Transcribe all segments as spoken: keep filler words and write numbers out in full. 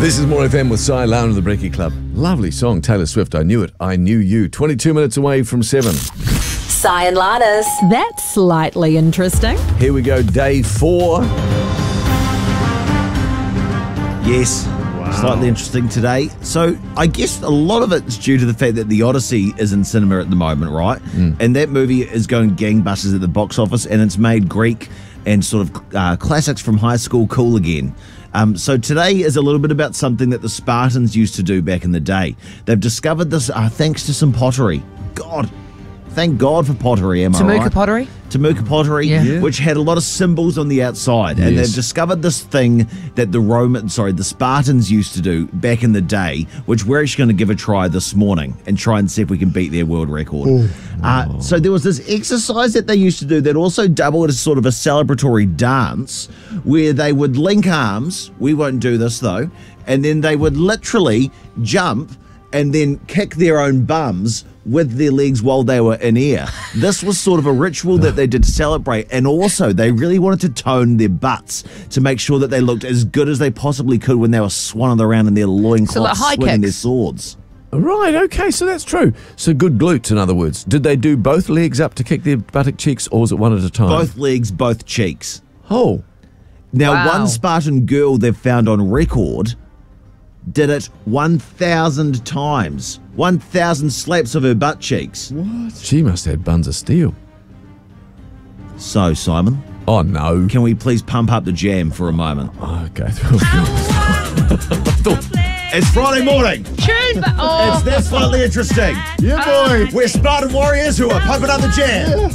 This is More F M with Cy Lown of the Brekkie Club. Lovely song, Taylor Swift. I knew it. I knew you. twenty-two minutes away from seven. Cy and Lana's. That's slightly interesting. Here we go, day four. Yes. Slightly interesting today. So I guess a lot of it's due to the fact that The Odyssey is in cinema at the moment, right? Mm. And that movie is going gangbusters at the box office, and it's made Greek and sort of uh, classics from high school cool again. Um, so today is a little bit about something that the Spartans used to do back in the day. They've discovered this uh, thanks to some pottery. God, thank God for pottery, am I right? Temuka pottery? Temuka pottery, Yeah. Yeah. which had a lot of symbols on the outside. And Yes. they've discovered this thing that the Roman, sorry, the Spartans used to do back in the day, which we're actually going to give a try this morning and try and see if we can beat their world record. Uh, so there was this exercise that they used to do that also doubled as sort of a celebratory dance where they would link arms. We won't do this though. And then they would literally jump and then kick their own bums with their legs while they were in air. This was sort of a ritual that they did to celebrate, and also they really wanted to tone their butts to make sure that they looked as good as they possibly could when they were swanning around in their loincloths, So like high swinging their kicks. swords. Right, okay, so that's true. So good glutes, in other words. Did they do both legs up to kick their buttock cheeks, or was it one at a time? Both legs, both cheeks. Oh, Now, Wow. one Spartan girl they've found on record did it one thousand times. one thousand slaps of her butt cheeks. she must have had buns of steel. So, Simon, Oh, no. can we please pump up the jam for a moment? Oh, okay. It's Friday morning. Tune, but oh, It's that slightly interesting. Yeah, boy. We're Spartan warriors who are pumping up the jam.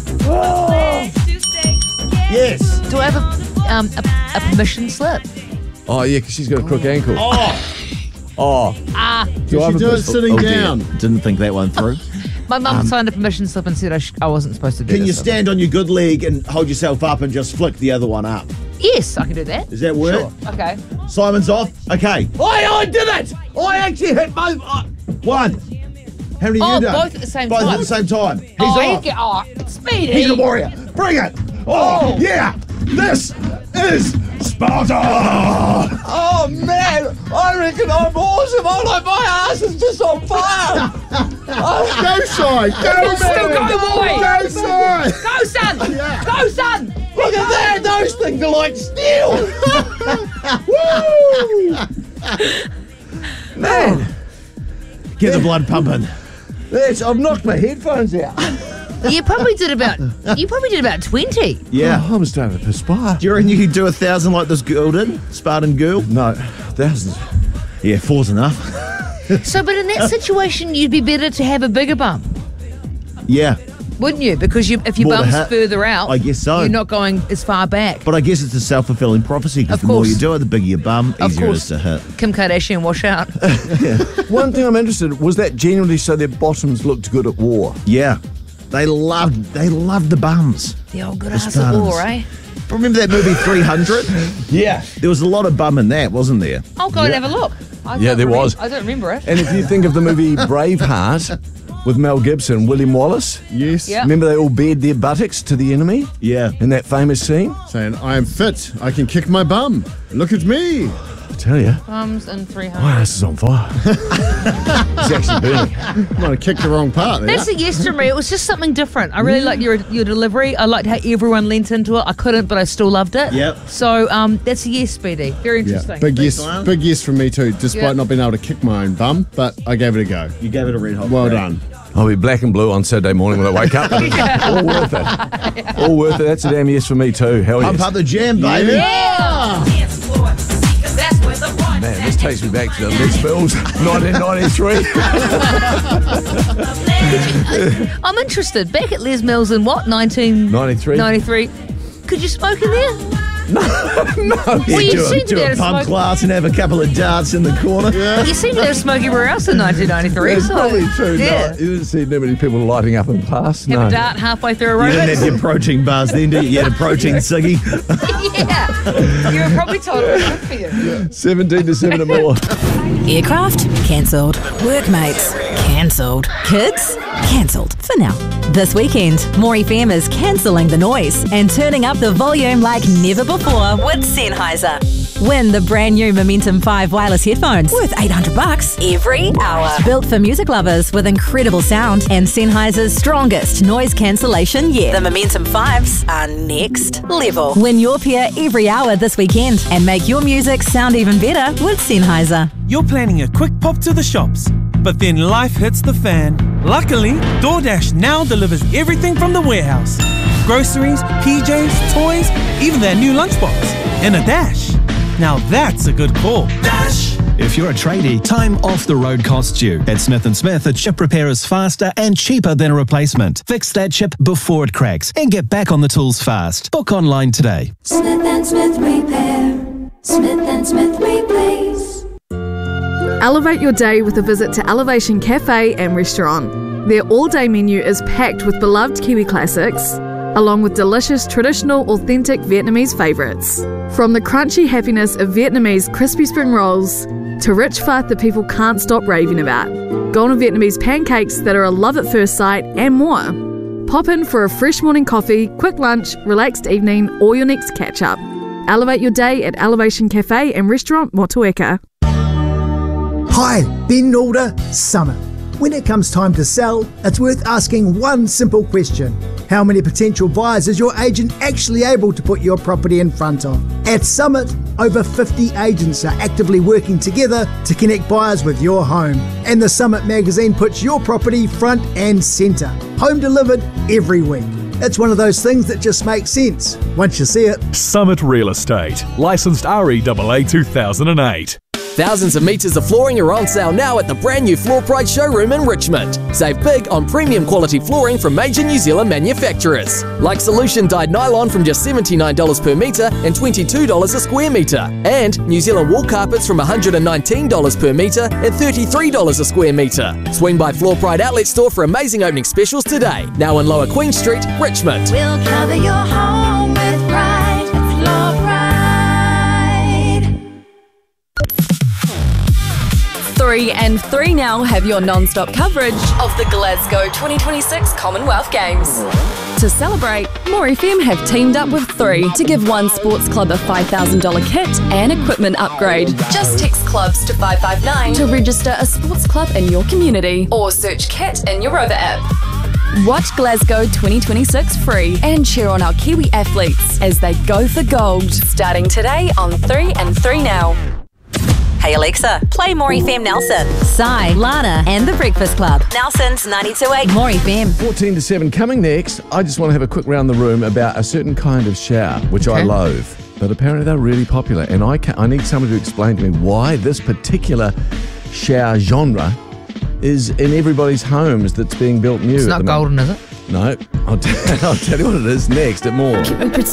Yes. do I have a, um, a, a permission slip? Oh, yeah, because she's got a crook ankle. Oh, Oh. Ah, Do I have You a do it pers- sitting oh dear. down. Didn't think that one through. my mum signed a permission slip and said I, sh- I wasn't supposed to do Can this. you stand on your good leg and hold yourself up and just flick the other one up? Yes, I can do that. Does that work? Sure. Okay. Simon's off. Okay. I, I did it. I actually hit both. Uh, one. How many Oh, you done? both at the same both time. at the same time. He's oh, off. you get, oh, it's speedy. He's a warrior. Bring it. Oh, yeah. This is Sparta. Oh, man. I reckon I'm awesome. Oh, like my ass is just on fire. Go, Si. Go, Still man. go, boy. Go, Si. Go, son. Yeah. Go, son. Look at that. Those things are like steel. Man. Get the blood pumping. That's, I've knocked my headphones out. You probably did about. You probably did about twenty. Yeah. Oh, I'm starting to perspire. Do you reckon you could do a thousand like this girl did? Spartan girl? No, thousands. Yeah, four's enough. So, but in that situation, you'd be better to have a bigger bum, Yeah. wouldn't you? Because you, if your More to bum's hit. further out, I guess so. You're not going as far back. But I guess it's a self-fulfilling prophecy because Of the more course. you do it, the bigger your bum, Of easier it course. is to hit. Kim Kardashian wash out. One thing I'm interested in, was that generally so their bottoms looked good at war? Yeah. They loved they loved the bums. The old good The ass at Spartans. war, eh? Remember that movie three hundred? Yeah. There was a lot of bum in that, wasn't there? I'll go and have a look. I Yeah, don't there remem- was. I don't remember it. And if you think of the movie Braveheart with Mel Gibson, William Wallace, Yes. Yeah. remember they all bared their buttocks to the enemy Yeah. in that famous scene? Saying, I am fit. I can kick my bum. Look at me. I tell you, Bums and three hundred. my ass is on fire. It's actually burning. Might have kicked the wrong part there. That's a yes to me. It was just something different. I really liked your your delivery. I liked how everyone leant into it. I couldn't, but I still loved it. Yep. So um, that's a yes, Speedy. Very Yeah, interesting. big yes, Lana. big yes from me too, despite Yeah. not being able to kick my own bum, but I gave it a go. You gave it a red hot. Well crack. done. I'll be black and blue on Saturday morning when I wake up. All worth it. All worth it. That's a damn yes for me too. Hell Pump yes. up the jam, baby. Yeah. Man, this takes me back to the Les Mills, nineteen ninety-three. I'm interested. Back at Les Mills in what? nineteen ninety-three. ninety-three. Could you smoke in there? No. Well, you do seem a, to do be a able to pub smoke. class and have a couple of darts in the corner. You seem to be able to smoke everywhere else in nineteen ninety-three. That's so, probably true. Yeah. No, you didn't see that many people lighting up in class. Have No. a dart halfway through a You didn't have aerobics. your protein bars then, did you? You had a protein ciggy. Yeah. You were probably told it was good for you. seventeen to seven or more. Aircraft? Cancelled. Workmates? cancelled. Kids? Cancelled for now. This weekend, More F M is cancelling the noise and turning up the volume like never before with Sennheiser. Win the brand new Momentum five wireless headphones worth eight hundred bucks every hour. Built for music lovers with incredible sound and Sennheiser's strongest noise cancellation yet. The Momentum fives are next level. Win your pair every hour this weekend and make your music sound even better with Sennheiser. You're planning a quick pop to the shops, but then life hits the fan. Luckily, DoorDash now delivers everything from the warehouse. Groceries, P Js, toys, even their new lunchbox. In a dash. Now that's a good call. Dash! If you're a tradie, time off the road costs you. At Smith and Smith, a chip repair is faster and cheaper than a replacement. Fix that chip before it cracks and get back on the tools fast. Book online today. Smith and Smith Repair. Smith and Smith Replace. Elevate your day with a visit to Elevation Cafe and Restaurant. Their all-day menu is packed with beloved Kiwi classics, along with delicious traditional authentic Vietnamese favourites. From the crunchy happiness of Vietnamese crispy spring rolls to rich pho that people can't stop raving about, golden Vietnamese pancakes that are a love at first sight, and more. Pop in for a fresh morning coffee, quick lunch, relaxed evening, or your next catch-up. Elevate your day at Elevation Cafe and Restaurant Motueka. Hi, Ben Nalder, Summit. When it comes time to sell, it's worth asking one simple question. How many potential buyers is your agent actually able to put your property in front of? At Summit, over fifty agents are actively working together to connect buyers with your home. And the Summit magazine puts your property front and centre. Home delivered every week. It's one of those things that just makes sense once you see it. Summit Real Estate. Licensed R E A A two thousand eight. Thousands of metres of flooring are on sale now at the brand new Floor Pride showroom in Richmond. Save big on premium quality flooring from major New Zealand manufacturers. Like Solution dyed nylon from just seventy-nine dollars per metre and twenty-two dollars a square metre. And New Zealand wool carpets from one hundred nineteen dollars per metre and thirty-three dollars a square metre. Swing by Floor Pride Outlet Store for amazing opening specials today. Now in Lower Queen Street, Richmond. We'll cover your home with pride. Floor Pride. Three and three now have your non-stop coverage of the Glasgow twenty twenty-six Commonwealth Games. To celebrate, More F M have teamed up with Three to give one sports club a five thousand dollars kit and equipment upgrade. Just text clubs to five five nine to register a sports club in your community or search kit in your Rover app. Watch Glasgow twenty twenty-six free and cheer on our Kiwi athletes as they go for gold. Starting today on Three and three now. Hey Alexa, play More F M Nelson. Sai, Lana, and The Breakfast Club. Nelson's ninety-two point eight More F M. fourteen to seven coming next. I just want to have a quick round the room about a certain kind of shower, which I Okay. loathe. But apparently they're really popular. And I, can, I need someone to explain to me why this particular shower genre is in everybody's homes that's being built new. It's at not the moment. golden, is it? No. I'll, t- I'll tell you what it is next at More.